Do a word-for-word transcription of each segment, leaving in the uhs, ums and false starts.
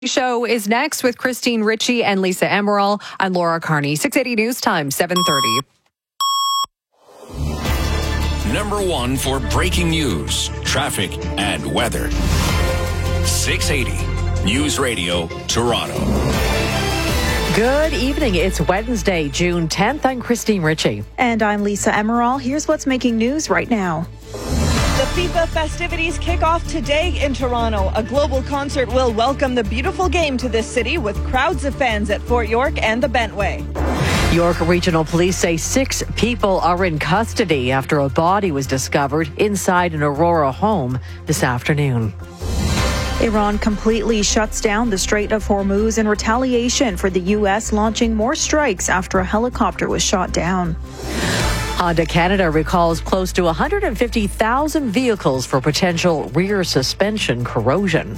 Show is next with Christine Ritchie and Lisa Emerald. I'm Laura Carney. six eighty News Time, seven thirty. Number one for breaking news, traffic, and weather. six eighty News Radio, Toronto. Good evening. It's Wednesday, June tenth. I'm Christine Ritchie. And I'm Lisa Emerald. Here's what's making news right now. The FIFA festivities kick off today in Toronto. A global concert will welcome the beautiful game to this city with crowds of fans at Fort York and the Bentway. York Regional Police say six people are in custody after a body was discovered inside an Aurora home this afternoon. Iran completely shuts down the Strait of Hormuz in retaliation for the U S launching more strikes after a helicopter was shot down. Honda Canada recalls close to one hundred fifty thousand vehicles for potential rear suspension corrosion.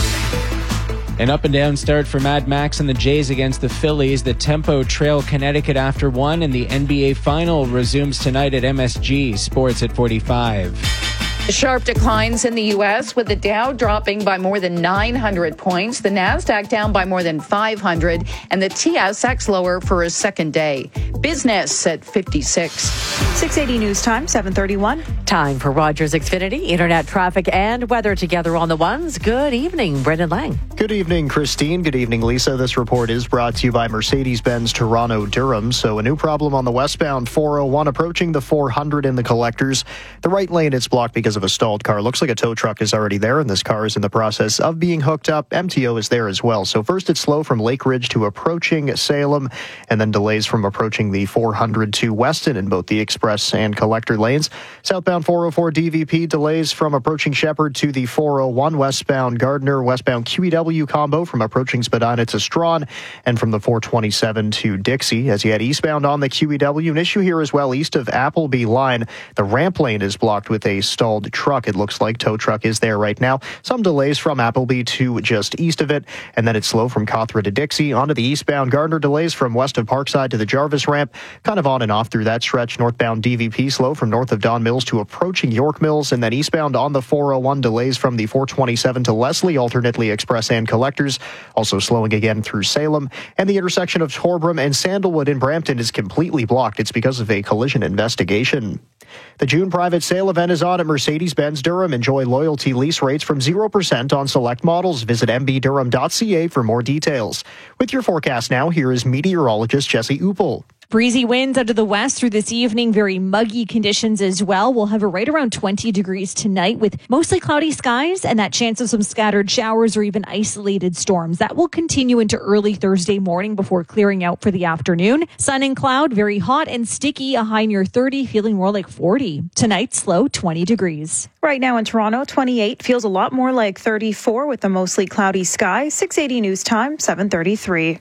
An up and down start for Mad Max and the Jays against the Phillies. The Tempo trail Connecticut after one, and the N B A final resumes tonight at M S G. Sports at forty-five. Sharp declines in the U S with the Dow dropping by more than nine hundred points, the Nasdaq down by more than five hundred, and the T S X lower for a second day. Business at fifty-six. six eighty News Time, seven thirty-one. Time for Rogers Xfinity, internet traffic and weather together on the ones. Good evening, Brendan Lang. Good evening, Christine. Good evening, Lisa. This report is brought to you by Mercedes-Benz Toronto Durham. So a new problem on the westbound four oh one approaching the four hundred in the collectors. The right lane is blocked because of a stalled car. Looks like a tow truck is already there, and this car is in the process of being hooked up. M T O is there as well. So first it's slow from Lake Ridge to approaching Salem, and then delays from approaching the four hundred to Weston in both the express and collector lanes. Southbound four oh four D V P delays from approaching Shepherd to the four oh one. Westbound Gardner, westbound Q E W combo from approaching Spadina to Strawn, and from the four twenty-seven to Dixie. As you head eastbound on the Q E W, an issue here as well east of Appleby line. The ramp lane is blocked with a stalled truck. It looks like tow truck is there right now. Some delays from Appleby to just east of it, and then it's slow from Cawthra to Dixie. Onto the eastbound Gardner, delays from west of Parkside to the Jarvis ramp, kind of on and off through that stretch. Northbound D V P slow from north of Don Mills to approaching York Mills, and then eastbound on the four oh one, delays from the four twenty-seven to Leslie, alternately express and collectors. Also slowing again through Salem, and the intersection of Torbram and Sandalwood in Brampton is completely blocked. It's because of a collision investigation. The June private sale event is on at Mercedes-Benz Durham. Enjoy loyalty lease rates from zero percent on select models. Visit m b durham dot c a for more details. With your forecast now, here is meteorologist Jesse Uppel. Breezy winds out of the west through this evening, very muggy conditions as well. We'll have a right around twenty degrees tonight with mostly cloudy skies and that chance of some scattered showers or even isolated storms. That will continue into early Thursday morning before clearing out for the afternoon. Sun and cloud, very hot and sticky, a high near thirty, feeling more like forty. Tonight's low, twenty degrees. Right now in Toronto, twenty-eight feels a lot more like thirty-four with a mostly cloudy sky. six eighty News Time, seven thirty-three.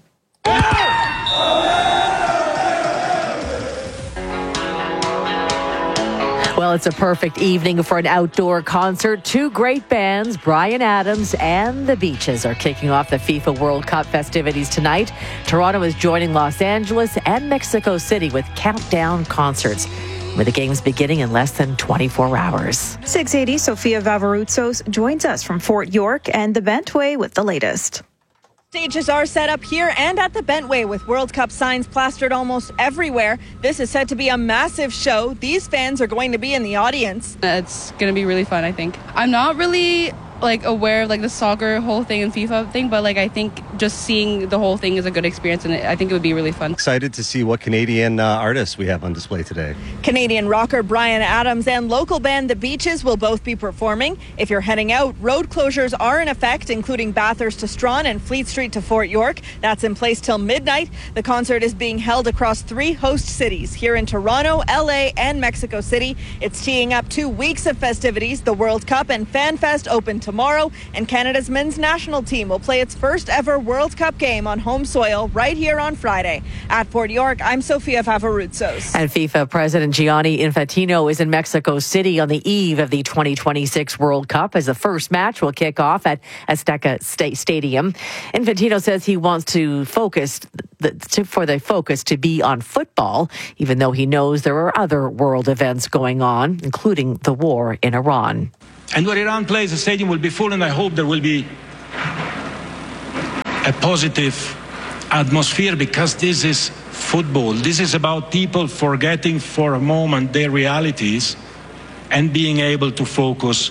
Well, it's a perfect evening for an outdoor concert. Two great bands, Bryan Adams and The Beaches, are kicking off the FIFA World Cup festivities tonight. Toronto is joining Los Angeles and Mexico City with countdown concerts, with the games beginning in less than twenty-four hours. six eighty, Sofia Vavarutsos joins us from Fort York and the Bentway with the latest. Stages are set up here and at the Bentway with World Cup signs plastered almost everywhere. This is set to be a massive show. These fans are going to be in the audience. It's going to be really fun, I think. I'm not really like aware of like the soccer whole thing and FIFA thing, but like I think just seeing the whole thing is a good experience, and I think it would be really fun. Excited to see what Canadian uh, artists we have on display today. Canadian rocker Bryan Adams and local band The Beaches will both be performing. If you're heading out, road closures are in effect, including Bathurst to Strawn and Fleet Street to Fort York. That's in place till midnight. The concert is being held across three host cities here in Toronto, L A, and Mexico City. It's teeing up two weeks of festivities. The World Cup and FanFest open tomorrow, and Canada's men's national team will play its first ever World Cup game on home soil right here on Friday. At Fort York, I'm Sofia Vavarutsos. And FIFA President Gianni Infantino is in Mexico City on the eve of the twenty twenty-six World Cup, as the first match will kick off at Azteca State Stadium. Infantino says he wants to focus the, to, for the focus to be on football, even though he knows there are other world events going on, including the war in Iran. And when Iran plays, the stadium will be full, and I hope there will be a positive atmosphere, because this is football. This is about people forgetting for a moment their realities and being able to focus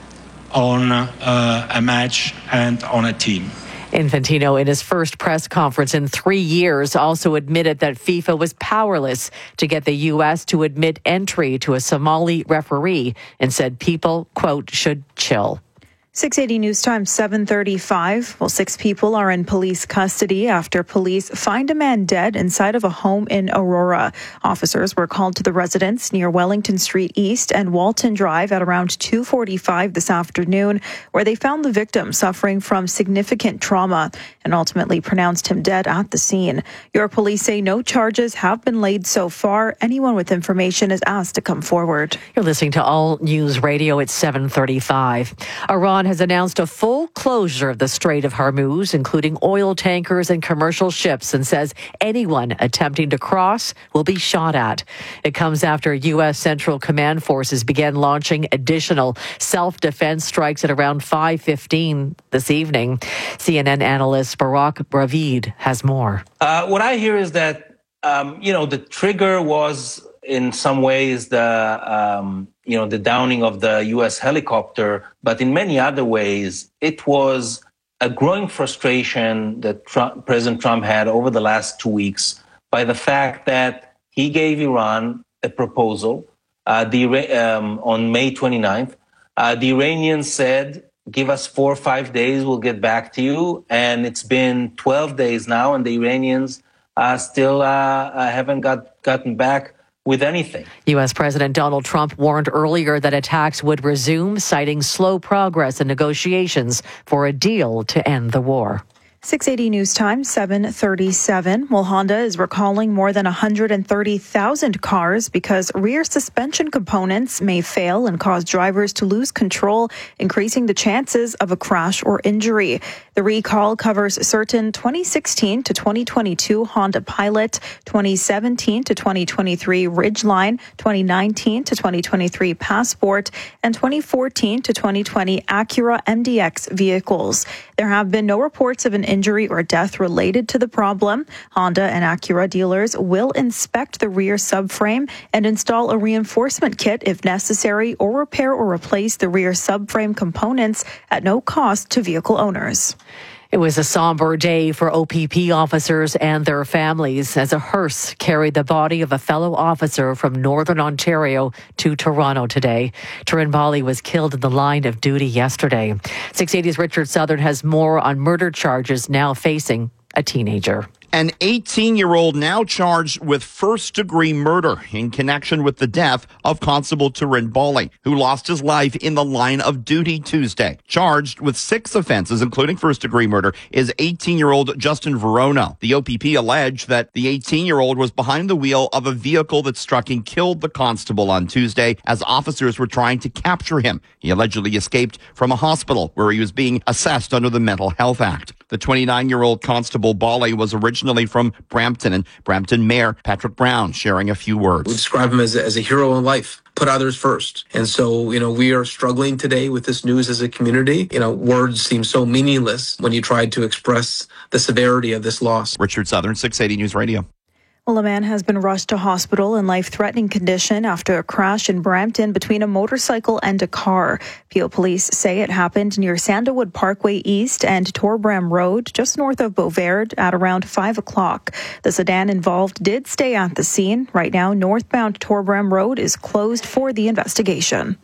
on uh, a match and on a team. Infantino, in his first press conference in three years, also admitted that FIFA was powerless to get the U S to admit entry to a Somali referee and said people, quote, should chill. six eighty News Time, seven thirty-five. Well, six people are in police custody after police find a man dead inside of a home in Aurora. Officers were called to the residence near Wellington Street East and Walton Drive at around two forty-five this afternoon, where they found the victim suffering from significant trauma and ultimately pronounced him dead at the scene. Your police say no charges have been laid so far. Anyone with information is asked to come forward. You're listening to All News Radio at seven thirty-five. Iran has announced a full closure of the Strait of Hormuz, including oil tankers and commercial ships, and says anyone attempting to cross will be shot at. It comes after U S. Central Command forces began launching additional self-defense strikes at around five fifteen this evening. C N N analyst Barak Ravid has more. Uh, what I hear is that, um, you know, the trigger was in some ways the, um, you know, the downing of the U S helicopter, but in many other ways, it was a growing frustration that Trump, President Trump had over the last two weeks by the fact that he gave Iran a proposal uh, the, um, on May twenty-ninth. Uh, the Iranians said, give us four or five days, we'll get back to you. And it's been twelve days now, and the Iranians uh, still uh, haven't got, gotten back with anything. U S. President Donald Trump warned earlier that attacks would resume, citing slow progress in negotiations for a deal to end the war. six eighty News Time, seven thirty-seven. Well, Honda is recalling more than one hundred thirty thousand cars because rear suspension components may fail and cause drivers to lose control, increasing the chances of a crash or injury. The recall covers certain twenty sixteen to twenty twenty-two Honda Pilot, twenty seventeen to twenty twenty-three Ridgeline, twenty nineteen to twenty twenty-three Passport, and twenty fourteen to twenty twenty Acura M D X vehicles. There have been no reports of an injury or death related to the problem. Honda and Acura dealers will inspect the rear subframe and install a reinforcement kit if necessary, or repair or replace the rear subframe components at no cost to vehicle owners. It was a somber day for O P P officers and their families as a hearse carried the body of a fellow officer from Northern Ontario to Toronto today. Turin Bali was killed in the line of duty yesterday. six eighty's Richard Southern has more on murder charges now facing a teenager. An eighteen-year-old now charged with first-degree murder in connection with the death of Constable Turin Bali, who lost his life in the line of duty Tuesday. Charged with six offenses, including first-degree murder, is eighteen-year-old Justin Verona. The O P P alleged that the eighteen-year-old was behind the wheel of a vehicle that struck and killed the constable on Tuesday as officers were trying to capture him. He allegedly escaped from a hospital where he was being assessed under the Mental Health Act. The twenty-nine-year-old Constable Bali was originally from Brampton, and Brampton Mayor Patrick Brown sharing a few words. We describe him as a, as a hero in life, put others first. And so, you know, we are struggling today with this news as a community. You know, words seem so meaningless when you try to express the severity of this loss. Richard Southern, six eighty News Radio. Well, a man has been rushed to hospital in life-threatening condition after a crash in Brampton between a motorcycle and a car. Peel police say it happened near Sandalwood Parkway East and Torbram Road, just north of Beauvard, at around five o'clock. The sedan involved did stay at the scene. Right now, northbound Torbram Road is closed for the investigation.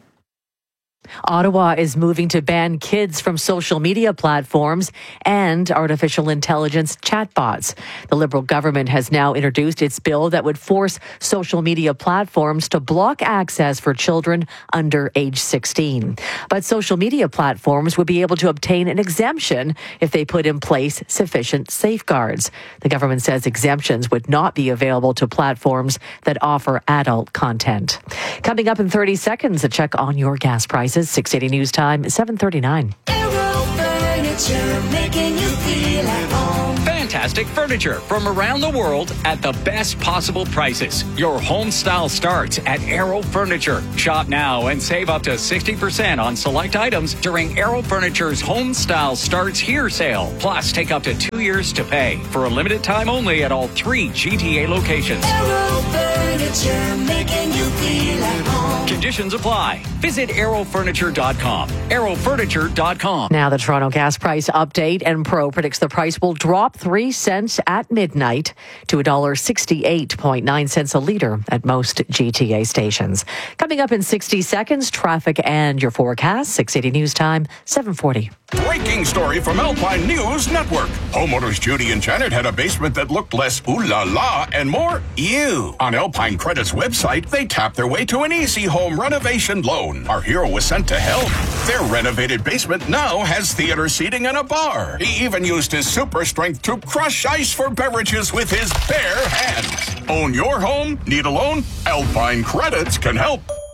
Ottawa is moving to ban kids from social media platforms and artificial intelligence chatbots. The Liberal government has now introduced its bill that would force social media platforms to block access for children under age sixteen. But social media platforms would be able to obtain an exemption if they put in place sufficient safeguards. The government says exemptions would not be available to platforms that offer adult content. Coming up in thirty seconds, a check on your gas prices. six eighty News Time, seven thirty-nine. Aero Furniture, making you feel at home. Fantastic. fantastic furniture from around the world at the best possible prices. Your home style starts at Aero Furniture. Shop now and save up to sixty percent on select items during Aero Furniture's Home Style Starts Here sale. Plus, take up to two years to pay for a limited time only at all three G T A locations. Aero Furniture, making you feel at home. Conditions apply. Visit aero furniture dot com. aero furniture dot com. Now the Toronto gas price update. Enpro predicts the price will drop three cents at midnight to one dollar sixty-eight point nine cents a litre at most G T A stations. Coming up in sixty seconds, traffic and your forecast. six eighty News Time, seven forty. Breaking story from Alpine News Network. Homeowners Judy and Janet had a basement that looked less ooh la la and more ew. On Alpine Credit's website, they tapped their way to an easy home renovation loan. Our hero was sent to help. Their renovated basement now has theater seating and a bar. He even used his super strength to crush ice for beverages with his bare hands. Own your home? Need a loan? Alpine Credits can help.